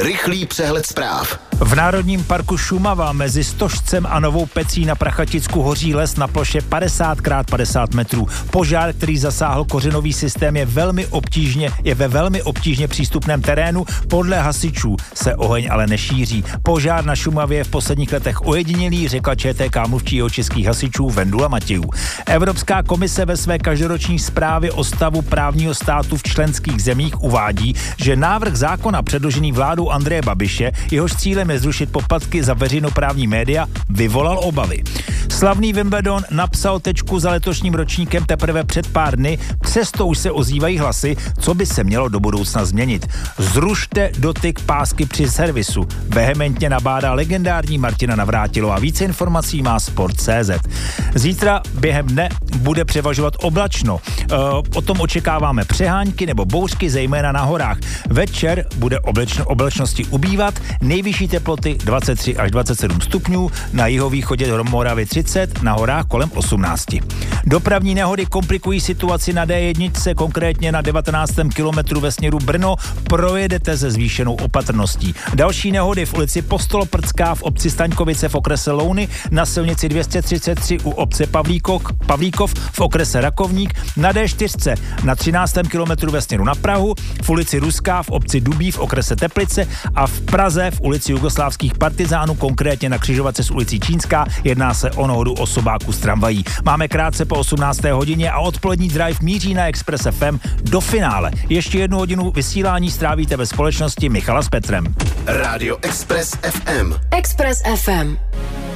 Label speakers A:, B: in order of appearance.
A: Rychlý přehled zpráv.
B: V Národním parku Šumava mezi Stožcem a Novou Pecí na Prachaticku hoří les na ploše 50x50 metrů. Požár, který zasáhl kořenový systém, je ve velmi obtížně přístupném terénu. Podle hasičů se oheň ale nešíří. Požár na Šumavě je v posledních letech ojedinělý, řekla ČTK mluvčího českých hasičů Vendula Matějů. Evropská komise ve své každoroční zprávě o stavu právního státu v členských zemích uvádí, že návrh zákona předložený vládou Andreje Babiše, jehož cílem je zrušit poplatky za veřejnoprávní média, vyvolal obavy. Slavný Wimbledon napsal tečku za letošním ročníkem teprve před pár dny, přesto už se ozývají hlasy, co by se mělo do budoucna změnit. Zrušte dotyk pásky při servisu. Vehementně nabádá legendární Martina Navrátilová. Více informací má Sport.cz. Zítra během dne bude převažovat oblačno. O tom očekáváme přehánky nebo bouřky, zejména na horách. Večer bude oblačnosti ubývat, nejvyšší teploty 23 až 27 stupňů, na jihovýchodě Moravy 30, na horách kolem 18. Dopravní nehody komplikují situaci na D1, konkrétně na 19. kilometru ve směru Brno, projedete se zvýšenou opatrností. Další nehody v ulici Postoloprdská v obci Staňkovice v okrese Louny, na silnici 233 u obce Pavlíkov v okrese Rakovník, na D4 na 13. kilometru ve směru na Prahu, v ulici Ruská v obci Dubí v okrese Teplice a v Praze v ulici Jugoslávských partizánů, konkrétně na křižovatce s ulicí Čínská. Jedná se o nehodu osobáků z tramvají. Máme krátce po 18. hodině a odpolední drive míří na Express FM do finále. Ještě 1 hodinu vysílání strávíte ve společnosti Michala s Petrem.
A: Rádio Express FM.
C: Express FM.